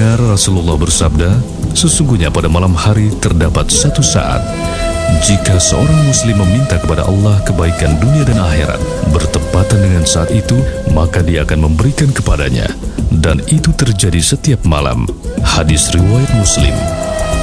Benar Rasulullah bersabda, sesungguhnya pada malam hari terdapat satu saat, jika seorang muslim meminta kepada Allah kebaikan dunia dan akhirat, bertepatan dengan saat itu, maka dia akan memberikan kepadanya. Dan itu terjadi setiap malam. Hadis riwayat Muslim.